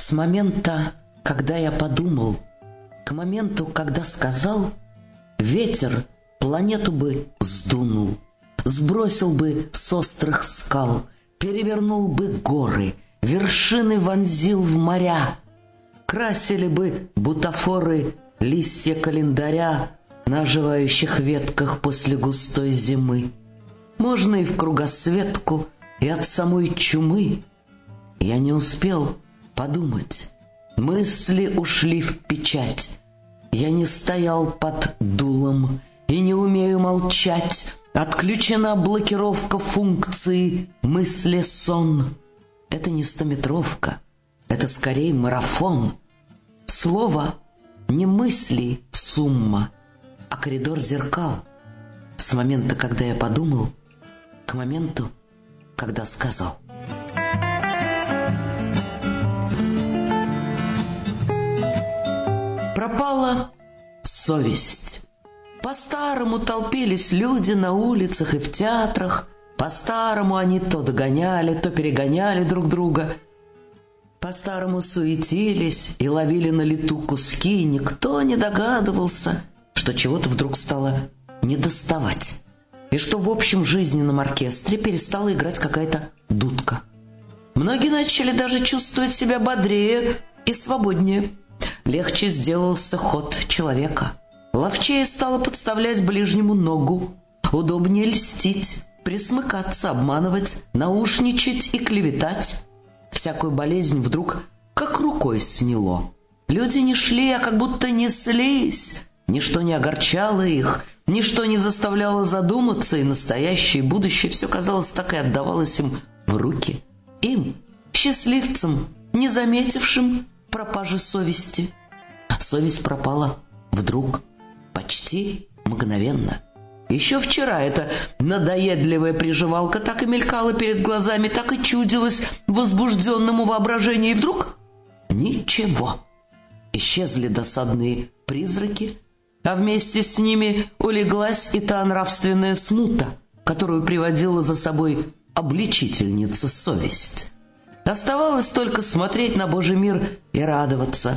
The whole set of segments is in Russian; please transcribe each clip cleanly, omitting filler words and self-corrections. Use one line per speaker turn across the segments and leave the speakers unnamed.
С момента, когда я подумал, к моменту, когда сказал, ветер планету бы сдунул, сбросил бы с острых скал, перевернул бы горы, вершины вонзил в моря. Красили бы бутафоры листья календаря на оживающих ветках после густой зимы. Можно и в кругосветку, и от самой чумы. Я не успел подумать, мысли ушли в печать. Я не стоял под дулом и не умею молчать. Отключена блокировка функции мысли-сон. Это не стометровка, это скорее марафон. Слово не мысли сумма, а коридор зеркал. С момента, когда я подумал, к моменту, когда сказал. Пропала совесть. По-старому толпились люди на улицах и в театрах. По-старому они то догоняли, то перегоняли друг друга. По-старому суетились и ловили на лету куски. Никто не догадывался, что чего-то вдруг стало недоставать. И что в общем жизненном оркестре перестала играть какая-то дудка. Многие начали даже чувствовать себя бодрее и свободнее. Легче сделался ход человека. Ловчее стало подставлять ближнему ногу. Удобнее льстить, присмыкаться, обманывать, наушничать и клеветать. Всякую болезнь вдруг как рукой сняло. Люди не шли, а как будто неслись. Ничто не огорчало их, ничто не заставляло задуматься, и настоящее и будущее все, казалось, так и отдавалось им в руки. Им, счастливцам, не заметившим пропажи совести. А совесть пропала вдруг, почти мгновенно. Еще вчера эта надоедливая приживалка так и мелькала перед глазами, так и чудилась возбужденному воображению, и вдруг ничего. Исчезли досадные призраки, а вместе с ними улеглась и та нравственная смута, которую приводила за собой обличительница совесть. Оставалось только смотреть на Божий мир и радоваться.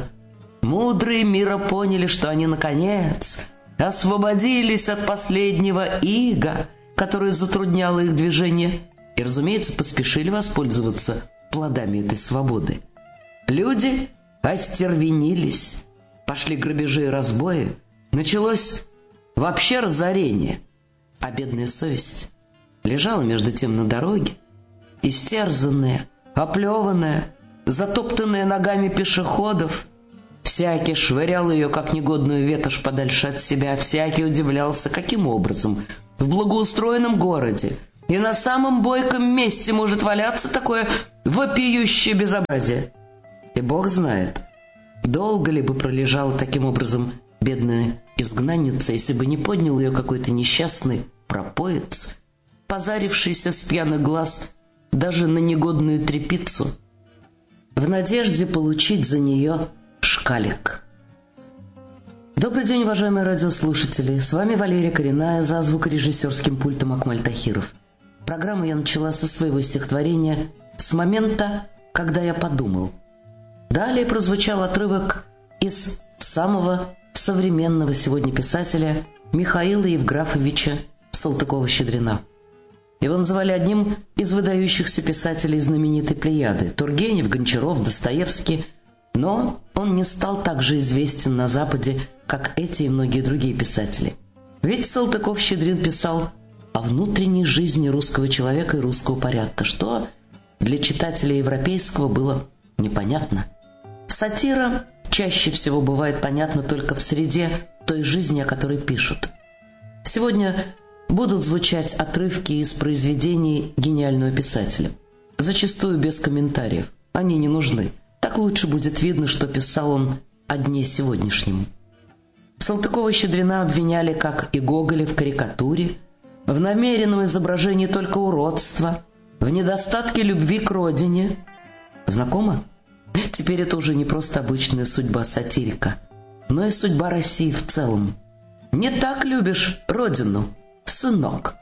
Мудрые мира поняли, что они, наконец, освободились от последнего ига, которое затрудняло их движение, и, разумеется, поспешили воспользоваться плодами этой свободы. Люди остервенились, пошли грабежи и разбои, началось вообще разорение, а бедная совесть лежала между тем на дороге, истерзанная, оплеванная, затоптанная ногами пешеходов. Всякий швырял ее, как негодную ветошь, подальше от себя. Всякий удивлялся, каким образом в благоустроенном городе и на самом бойком месте может валяться такое вопиющее безобразие. И Бог знает, долго ли бы пролежала таким образом бедная изгнанница, если бы не поднял ее какой-то несчастный пропоец, позарившийся с пьяных глаз даже на негодную тряпицу, в надежде получить за нее шкалик. Добрый день, уважаемые радиослушатели! С вами Валерия Коренная, за звукорежиссерским пультом Акмаль Тахиров. Программу я начала со своего стихотворения «С момента, когда я подумал». Далее прозвучал отрывок из самого современного сегодня писателя Михаила Евграфовича Салтыкова-Щедрина. Его называли одним из выдающихся писателей знаменитой плеяды – Тургенев, Гончаров, Достоевский. Но он не стал так же известен на Западе, как эти и многие другие писатели. Ведь Салтыков-Щедрин писал о внутренней жизни русского человека и русского порядка, что для читателя европейского было непонятно. Сатира чаще всего бывает понятна только в среде той жизни, о которой пишут. Сегодня будут звучать отрывки из произведений гениального писателя, зачастую без комментариев. Они не нужны. Так лучше будет видно, что писал он о дне сегодняшнем. Салтыкова-Щедрина обвиняли, как и Гоголя, в карикатуре, в намеренном изображении только уродства, в недостатке любви к родине. Знакомо? Теперь это уже не просто обычная судьба сатирика, но и судьба России в целом. Не так любишь родину, сынок.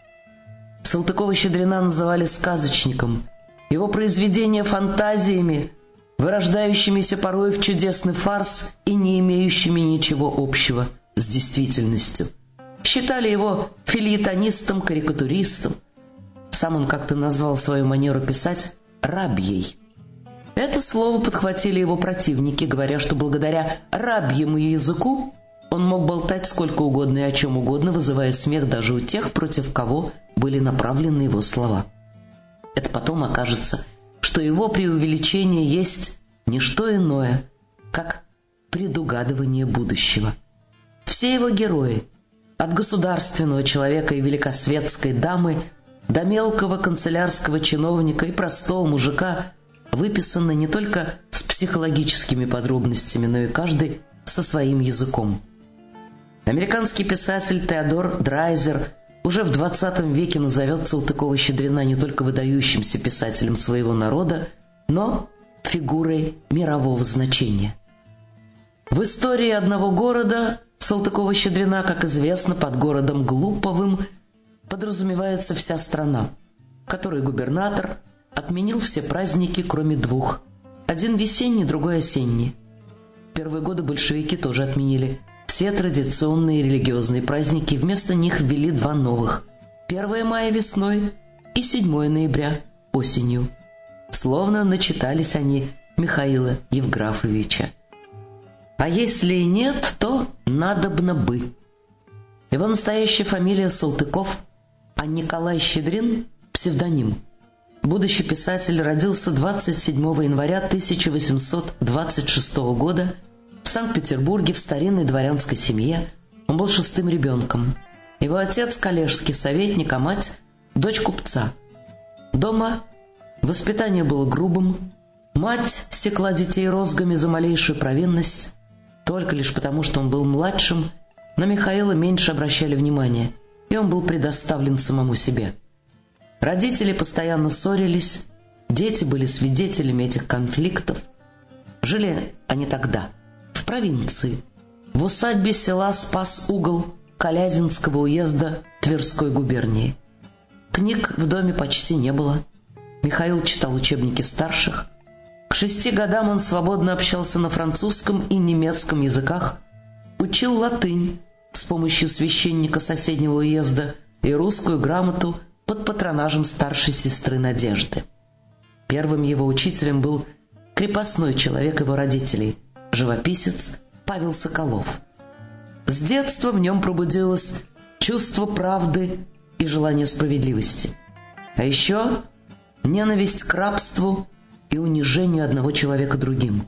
Салтыкова-Щедрина называли сказочником, его произведения фантазиями, вырождающимися порой в чудесный фарс и не имеющими ничего общего с действительностью. Считали его фельетонистом, карикатуристом. Сам он как-то назвал свою манеру писать «рабьей». Это слово подхватили его противники, говоря, что благодаря рабьему языку он мог болтать сколько угодно и о чем угодно, вызывая смех даже у тех, против кого были направлены его слова. Это потом окажется, что его преувеличение есть не что иное, как предугадывание будущего. Все его герои, от государственного человека и великосветской дамы до мелкого канцелярского чиновника и простого мужика, выписаны не только с психологическими подробностями, но и каждый со своим языком. Американский писатель Теодор Драйзер уже в 20 веке назовет Салтыкова-Щедрина не только выдающимся писателем своего народа, но фигурой мирового значения. В истории одного города Салтыкова-Щедрина, как известно, под городом Глуповым подразумевается вся страна, в которой губернатор отменил все праздники, кроме двух. Один весенний, другой осенний. В первые годы большевики тоже отменили все традиционные религиозные праздники, и вместо них ввели два новых: 1 мая весной и 7 ноября осенью. Словно начитались они Михаила Евграфовича. А если и нет, то надобно бы. Его настоящая фамилия Салтыков, а Николай Щедрин – псевдоним. Будущий писатель родился 27 января 1826 года в Санкт-Петербурге в старинной дворянской семье. Он был 6-м ребенком. Его отец – коллежский советник, а мать – дочь купца. Дома воспитание было грубым. Мать секла детей розгами за малейшую провинность. Только лишь потому, что он был младшим, на Михаила меньше обращали внимания, и он был предоставлен самому себе. Родители постоянно ссорились, дети были свидетелями этих конфликтов. Жили они тогда в провинции, в усадьбе села Спас-Угол Калязинского уезда Тверской губернии. Книг в доме почти не было. Михаил читал учебники старших. К 6 годам он свободно общался на французском и немецком языках, учил латынь с помощью священника соседнего уезда и русскую грамоту под патронажем старшей сестры Надежды. Первым его учителем был крепостной человек его родителей, живописец Павел Соколов. С детства в нем пробудилось чувство правды и желание справедливости, а еще ненависть к рабству и унижению одного человека другим.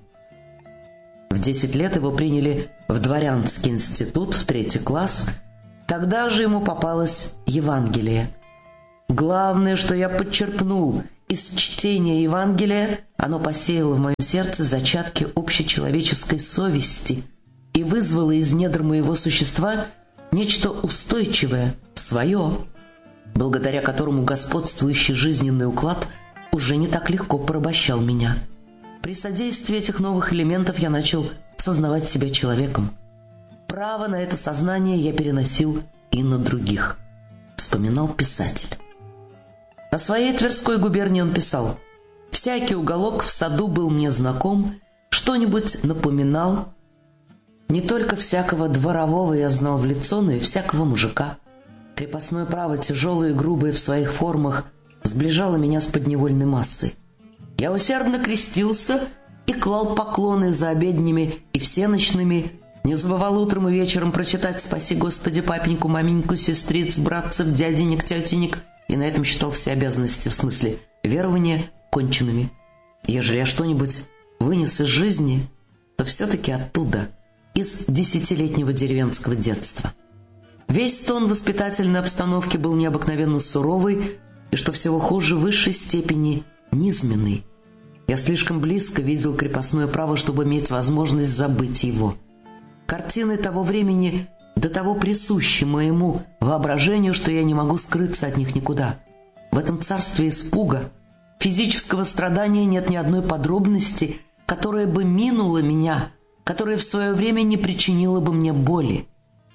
В 10 лет его приняли в дворянский институт в 3 класс. Тогда же ему попалось Евангелие. Главное, что я подчерпнул из чтения Евангелия, оно посеяло в моем сердце зачатки общечеловеческой совести и вызвало из недр моего существа нечто устойчивое, свое, благодаря которому господствующий жизненный уклад уже не так легко порабощал меня. При содействии этих новых элементов я начал сознавать себя человеком. Право на это сознание я переносил и на других, вспоминал писатель. О своей Тверской губернии он писал: «Всякий уголок в саду был мне знаком, что-нибудь напоминал. Не только всякого дворового я знал в лицо, но и всякого мужика. Крепостное право, тяжелое и грубое в своих формах, сближало меня с подневольной массой. Я усердно крестился и клал поклоны за обеднями и всеночными, не забывал утром и вечером прочитать «Спаси, Господи, папеньку, маменьку, сестриц, братцев, дяденек, тетенек», и на этом считал все обязанности, в смысле верования, конченными. Ежели я что-нибудь вынес из жизни, то все-таки оттуда, из 10-летнего деревенского детства. Весь тон воспитательной обстановки был необыкновенно суровый и, что всего хуже, в высшей степени низменный. Я слишком близко видел крепостное право, чтобы иметь возможность забыть его. Картины того времени до того присущи моему воображению, что я не могу скрыться от них никуда. В этом царстве испуга, физического страдания нет ни одной подробности, которая бы минула меня, которая в свое время не причинила бы мне боли.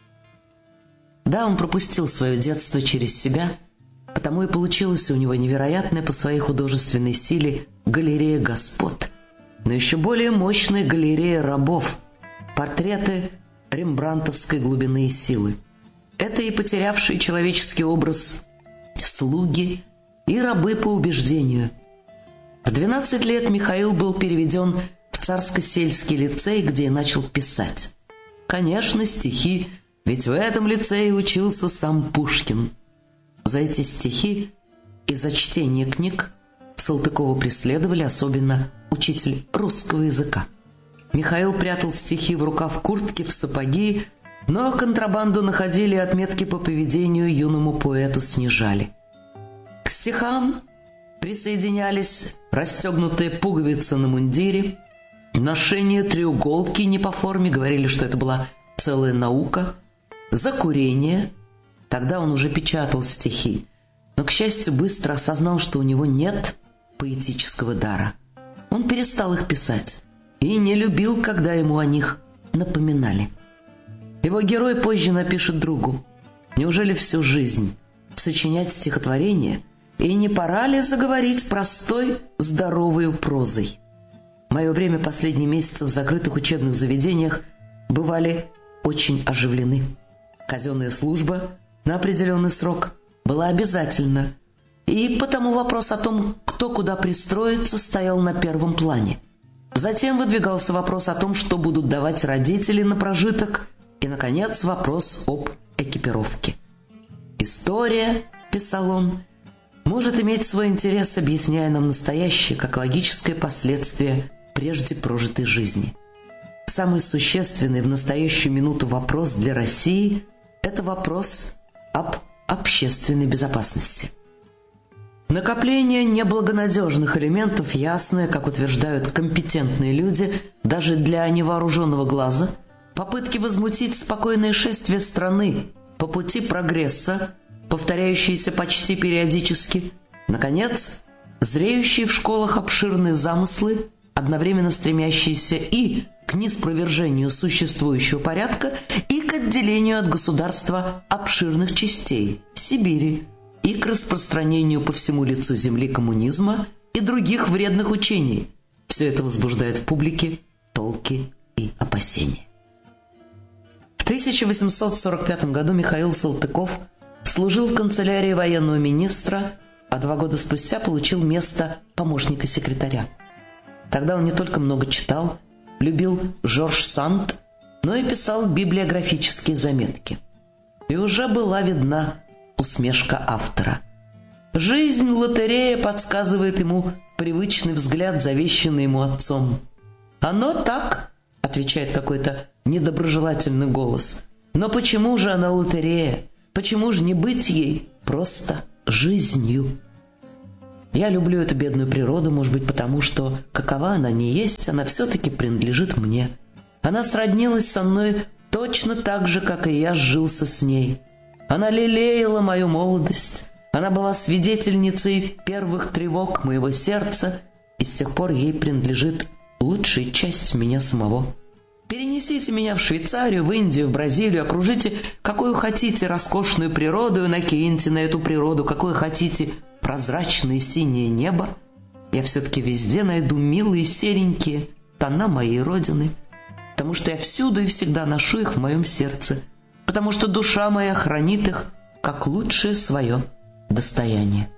Да, он пропустил свое детство через себя, потому и получилась у него невероятная по своей художественной силе галерея господ, но еще более мощная галерея рабов, портреты рембрандтовской глубины и силы. Это и потерявшие человеческий образ слуги и рабы по убеждению. В 12 лет Михаил был переведен в Царско-сельский лицей, где и начал писать. Конечно, стихи, ведь в этом лицее учился сам Пушкин. За эти стихи и за чтение книг Салтыкова преследовали, особенно учитель русского языка. Михаил прятал стихи в рукав куртки, в сапоги, но контрабанду находили и отметки по поведению юному поэту снижали. К стихам присоединялись расстегнутые пуговицы на мундире, ношение треуголки не по форме, говорили, что это была целая наука, закурение. Тогда он уже печатал стихи, но, к счастью, быстро осознал, что у него нет поэтического дара. Он перестал их писать и не любил, когда ему о них напоминали. Его герой позже напишет другу: «Неужели всю жизнь сочинять стихотворение, и не пора ли заговорить простой, здоровой прозой? Мое время последние месяцы в закрытых учебных заведениях бывали очень оживлены. Казенная служба на определенный срок была обязательна, и потому вопрос о том, кто куда пристроится, стоял на первом плане. Затем выдвигался вопрос о том, что будут давать родители на прожиток, и, наконец, вопрос об экипировке. «История, — писал он, — может иметь свой интерес, объясняя нам настоящее как логическое последствие прежде прожитой жизни. Самый существенный в настоящую минуту вопрос для России – это вопрос об общественной безопасности. Накопление неблагонадежных элементов, ясное, как утверждают компетентные люди, даже для невооруженного глаза, попытки возмутить спокойное шествие страны по пути прогресса, повторяющиеся почти периодически, наконец, зреющие в школах обширные замыслы, одновременно стремящиеся и к ниспровержению существующего порядка, и к отделению от государства обширных частей Сибири, и к распространению по всему лицу земли коммунизма и других вредных учений. Все это возбуждает в публике толки и опасения». В 1845 году Михаил Салтыков служил в канцелярии военного министра, а 2 года спустя получил место помощника секретаря. Тогда он не только много читал, любил Жорж Санд, но и писал библиографические заметки. И уже была видна усмешка автора. Жизнь лотерея подсказывает ему привычный взгляд, завещанный ему отцом. «Оно так», — отвечает какой-то недоброжелательный голос. «Но почему же она лотерея? Почему же не быть ей просто жизнью?» Я люблю эту бедную природу, может быть, потому что, какова она ни есть, она все-таки принадлежит мне. Она сроднилась со мной точно так же, как и я сжился с ней. Она лелеяла мою молодость, она была свидетельницей первых тревог моего сердца, и с тех пор ей принадлежит лучшая часть меня самого. Перенесите меня в Швейцарию, в Индию, в Бразилию, окружите какую хотите роскошную природу и накиньте на эту природу какое хотите прозрачное синее небо. Я все-таки везде найду милые серенькие тона моей родины, потому что я всюду и всегда ношу их в моем сердце, потому что душа моя хранит их как лучшее свое достояние.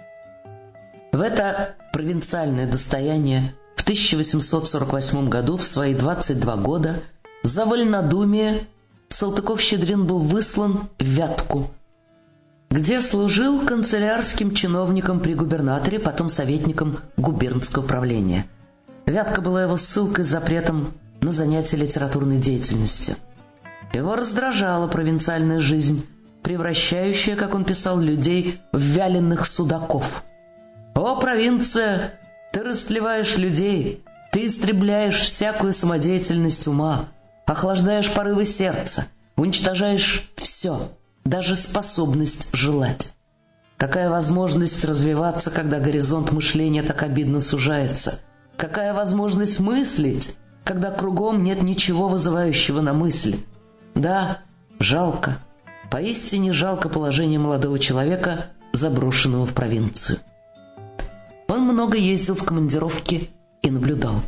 В это провинциальное достояние в 1848 году, в свои 22 года, за вольнодумие Салтыков-Щедрин был выслан в Вятку, где служил канцелярским чиновником при губернаторе, потом советником губернского правления. Вятка была его ссылкой с запретом на занятие литературной деятельностью. Его раздражала провинциальная жизнь, превращающая, как он писал, людей в вяленых судаков. «О, провинция! Ты растлеваешь людей, ты истребляешь всякую самодеятельность ума, охлаждаешь порывы сердца, уничтожаешь все, даже способность желать. Какая возможность развиваться, когда горизонт мышления так обидно сужается? Какая возможность мыслить, когда кругом нет ничего вызывающего на мысль? Да, жалко, поистине жалко положение молодого человека, заброшенного в провинцию». Он много ездил в командировки и наблюдал.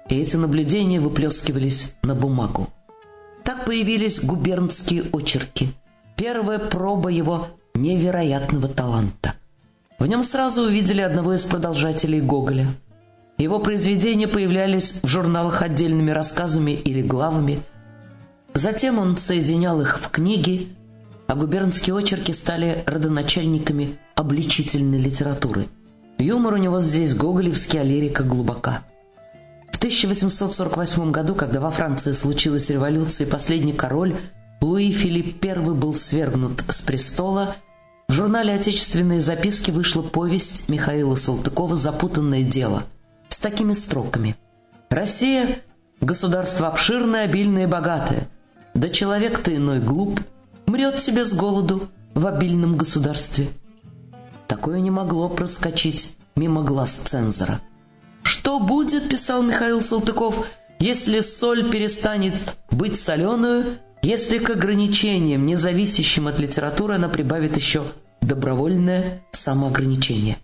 и эти наблюдения выплескивались на бумагу. Так появились губернские очерки, первая проба его невероятного таланта. В нем сразу увидели одного из продолжателей Гоголя. Его произведения появлялись в журналах отдельными рассказами или главами. Затем он соединял их в книги, а губернские очерки стали родоначальниками обличительной литературы. Юмор у него здесь гоголевский, а лирика глубока. В 1848 году, когда во Франции случилась революция и последний король, Луи Филипп I был свергнут с престола, в журнале «Отечественные записки» вышла повесть Михаила Салтыкова «Запутанное дело» с такими строками: «Россия – государство обширное, обильное и богатое, да человек-то иной глуп, мрет себе с голоду в обильном государстве». Такое не могло проскочить мимо глаз цензора. «Что будет, — писал Михаил Салтыков, — если соль перестанет быть соленую, если к ограничениям, не зависящим от литературы, она прибавит еще добровольное самоограничение?»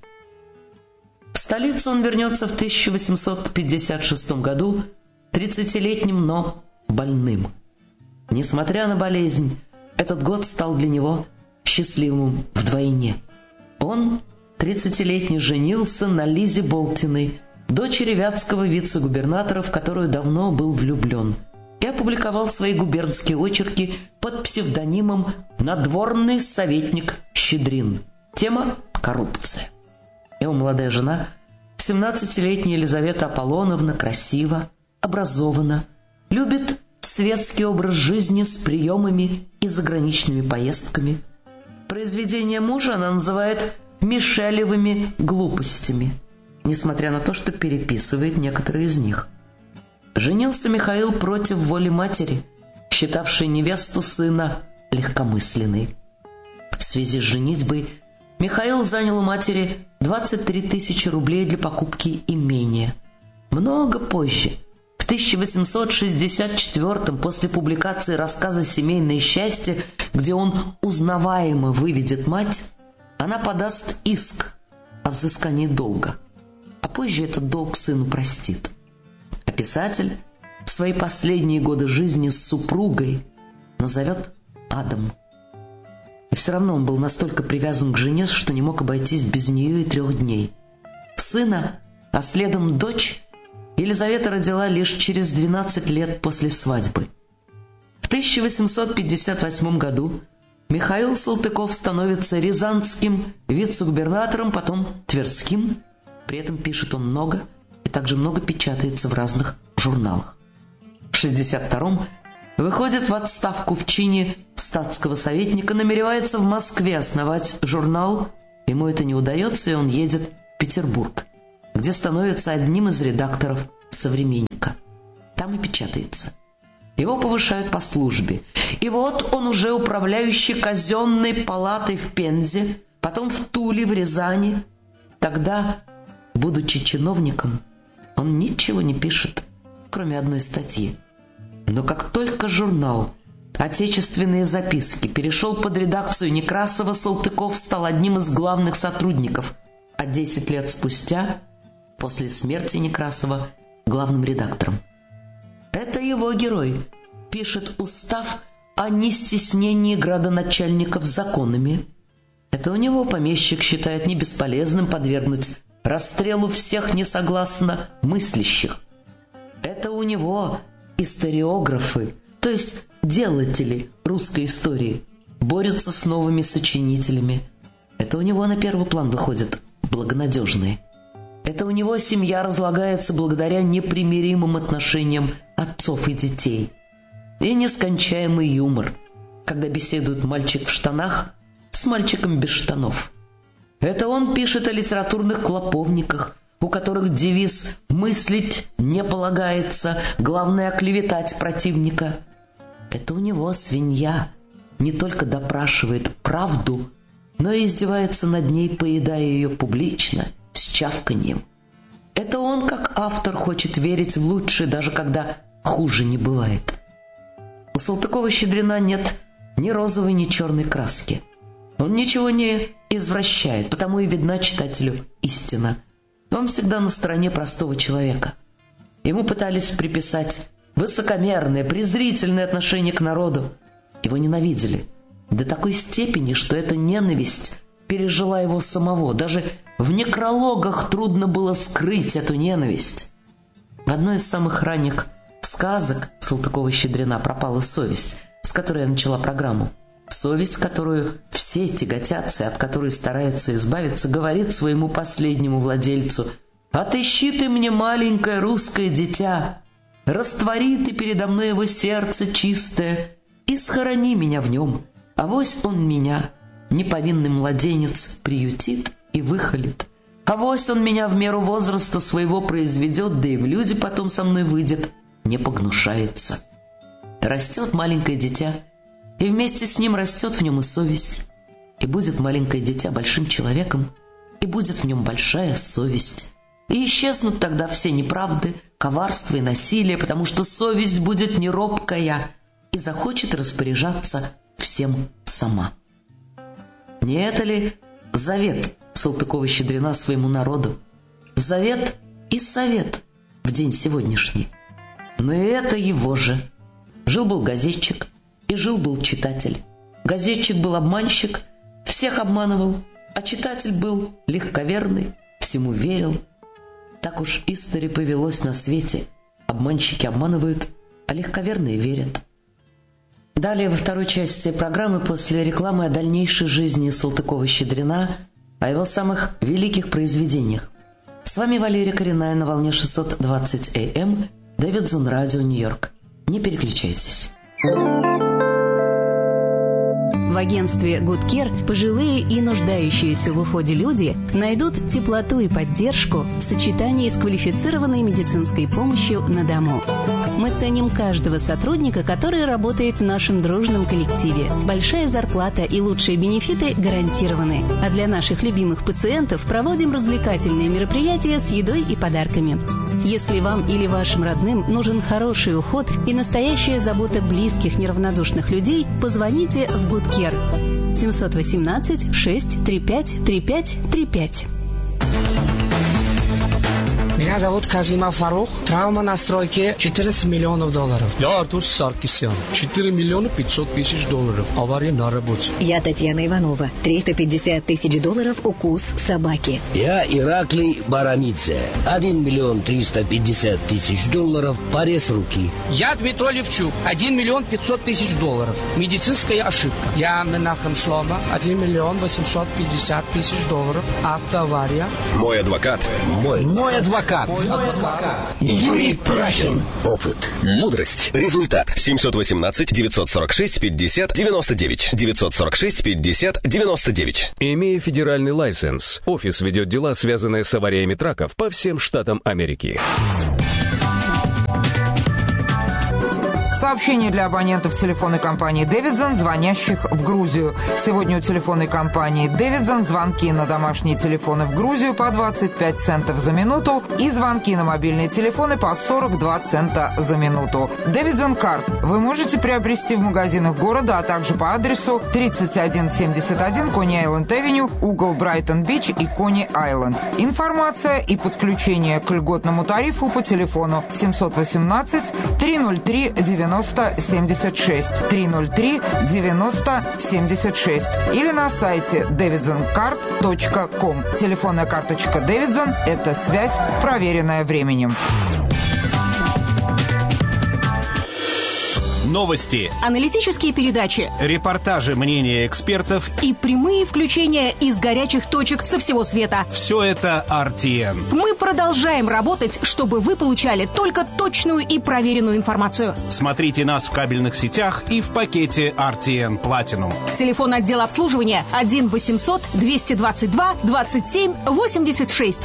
В столицу он вернется в 1856 году, 30-летним, но больным. Несмотря на болезнь, этот год стал для него счастливым вдвойне. Он, 30-летний, женился на Лизе Болтиной, дочери вятского вице-губернатора, в которую давно был влюблен, и опубликовал свои губернские очерки под псевдонимом «Надворный советник Щедрин». Тема – коррупция. Его молодая жена, 17-летняя Елизавета Аполлоновна, красива, образована, любит светский образ жизни с приемами и заграничными поездками. Произведения мужа она называет «мишелевыми глупостями», несмотря на то, что переписывает некоторые из них. Женился Михаил против воли матери, считавшей невесту сына легкомысленной. В связи с женитьбой Михаил занял у матери 23 тысячи рублей для покупки имения. Много позже, в 1864-м, после публикации рассказа «Семейное счастье», где он узнаваемо выведет мать, она подаст иск о взыскании долга, а позже этот долг сыну простит. А писатель свои последние годы жизни с супругой назовет адом. И все равно он был настолько привязан к жене, что не мог обойтись без нее и 3 дней. Сына, а следом дочь, Елизавета родила лишь через 12 лет после свадьбы. В 1858 году Михаил Салтыков становится рязанским вице-губернатором, потом тверским. При этом пишет он много и также много печатается в разных журналах. В 1962-м выходит в отставку в чине статского советника, намеревается в Москве основать журнал. Ему это не удается, и он едет в Петербург, где становится одним из редакторов «Современника». Там и печатается. Его повышают по службе. И вот он уже управляющий казенной палатой в Пензе, потом в Туле, в Рязани. Тогда, будучи чиновником, он ничего не пишет, кроме одной статьи. Но как только журнал «Отечественные записки» перешел под редакцию Некрасова, Салтыков стал одним из главных сотрудников, а 10 лет спустя, после смерти Некрасова, главным редактором. Это его герой пишет устав о нестеснении градоначальников законами. Это у него помещик считает не бесполезным подвергнуть расстрелу всех несогласно мыслящих. Это у него историографы, то есть делатели русской истории, борются с новыми сочинителями. Это у него на первый план выходят благонадежные. Это у него семья разлагается благодаря непримиримым отношениям отцов и детей. И нескончаемый юмор, когда беседует мальчик в штанах с мальчиком без штанов. Это он пишет о литературных клоповниках, у которых девиз «мыслить не полагается, главное оклеветать противника». Это у него свинья не только допрашивает правду, но и издевается над ней, поедая ее публично, с чавканьем. Это он, как автор, хочет верить в лучшее, даже когда хуже не бывает. У Салтыкова-Щедрина нет ни розовой, ни черной краски. Он ничего не извращает, потому и видна читателю истина. Он всегда на стороне простого человека. Ему пытались приписать высокомерное, презрительное отношение к народу. Его ненавидели до такой степени, что эта ненависть пережила его самого. Даже в некрологах трудно было скрыть эту ненависть. В одной из самых ранних сказок Салтыкова-Щедрина пропала совесть, с которой я начала программу. Совесть, которую все тяготятся и от которой стараются избавиться, говорит своему последнему владельцу: «Отыщи ты мне маленькое русское дитя, раствори ты передо мной его сердце чистое и схорони меня в нем, авось он меня, неповинный младенец, приютит и выхолит. Авось он меня в меру возраста своего произведет, да и в люди потом со мной выйдет, не погнушается». Растет маленькое дитя, и вместе с ним растет в нем и совесть. И будет маленькое дитя большим человеком, и будет в нем большая совесть. И исчезнут тогда все неправды, коварство и насилие, потому что совесть будет не робкая и захочет распоряжаться всем сама. Не это ли завет Салтыкова-Щедрина своему народу? Завет и совет в день сегодняшний. Но и это его же. Жил-был газетчик, и жил-был читатель. Газетчик был обманщик, всех обманывал, а читатель был легковерный, всему верил. Так уж истори повелось на свете. Обманщики обманывают, а легковерные верят. Далее во второй части программы после рекламы о дальнейшей жизни Салтыкова-Щедрина, о его самых великих произведениях. С вами Валерия Коренная на волне 620 АМ, Дэвидсон Радио, Нью-Йорк. Не переключайтесь.
В агентстве Good Care пожилые и нуждающиеся в уходе люди найдут теплоту и поддержку в сочетании с квалифицированной медицинской помощью на дому. Мы ценим каждого сотрудника, который работает в нашем дружном коллективе. Большая зарплата и лучшие бенефиты гарантированы. А для наших любимых пациентов проводим развлекательные мероприятия с едой и подарками. Если вам или вашим родным нужен хороший уход и настоящая забота близких неравнодушных людей, позвоните в Good Care 718-635-3535.
Меня зовут Казимов Фарух. Травма на стройке $14 миллионов.
Я Артур Саркисян. 4 миллиона 500 тысяч долларов. Авария на работе.
Я Татьяна Иванова. $350 тысяч укус собаки.
Я Ираклий Барамидзе. 1 миллион 350 тысяч долларов. Порез руки.
Я Дмитрий Левчук. 1 миллион 500 тысяч долларов. Медицинская ошибка. Я Менахем Шлома. 1 миллион 850 тысяч долларов. Автоавария.
Мой адвокат.
Мой адвокат.
Юрий Прахин. Опыт. Мудрость. Результат. 718-946-50-99. 946-50-99.
Имея федеральный лайсенс, офис ведет дела, связанные с авариями траков по всем штатам Америки.
Сообщение для абонентов телефонной компании «Дэвидсон», звонящих в Грузию. Сегодня у телефонной компании «Дэвидсон» звонки на домашние телефоны в Грузию по 25 центов за минуту и звонки на мобильные телефоны по 42 цента за минуту. «Дэвидсон Карт» вы можете приобрести в магазинах города, а также по адресу 3171 Кони-Айленд-Авеню, угол Брайтон-Бич и Кони-Айленд. Информация и подключение к льготному тарифу по телефону 718-303-9076 303-9076 или на сайте davidsoncard.com. Телефонная карточка Дэвидсон – это связь, проверенная временем.
Новости,
аналитические передачи,
репортажи, мнения экспертов
и прямые включения из горячих точек со всего света.
Все это RTN.
Мы продолжаем работать, чтобы вы получали только точную и проверенную информацию.
Смотрите нас в кабельных сетях и в пакете RTN Platinum.
Телефон отдела обслуживания 1-800-222-27-86.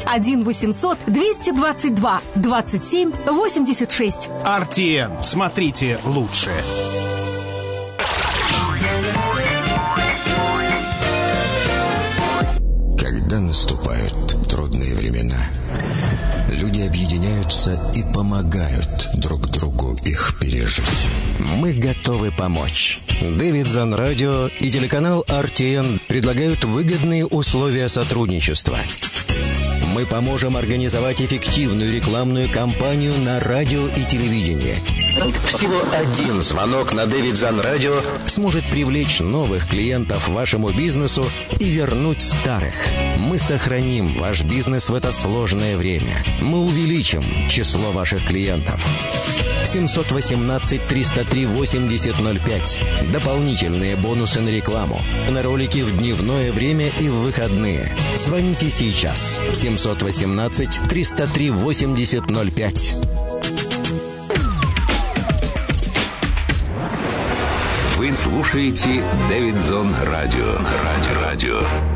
1-800-222-27-86.
RTN. Смотрите лучше.
Когда наступают трудные времена, люди объединяются и помогают друг другу их пережить. Мы готовы помочь. Дэвидсон Радио и телеканал RTN предлагают выгодные условия сотрудничества. Мы поможем организовать эффективную рекламную кампанию на радио и телевидении.
Всего один звонок на Davidson Radio
сможет привлечь новых клиентов вашему бизнесу и вернуть старых. Мы сохраним ваш бизнес в это сложное время. Мы увеличим число ваших клиентов. 718-303-8005. Дополнительные бонусы на рекламу. На ролики в дневное время и в выходные. Звоните сейчас. 718-303-8005.
Вы слушаете Davidson Radio.